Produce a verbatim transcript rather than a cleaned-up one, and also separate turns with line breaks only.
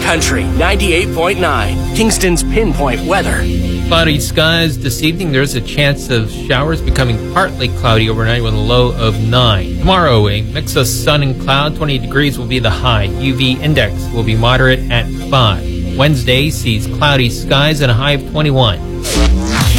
Country ninety-eight point nine, Kingston's pinpoint weather.
Cloudy skies this evening. There's a chance of showers becoming partly cloudy overnight with a low of nine. Tomorrow, a mix of sun and cloud. twenty degrees will be the high. U V index will be moderate at five. Wednesday sees cloudy skies and a high of twenty-one.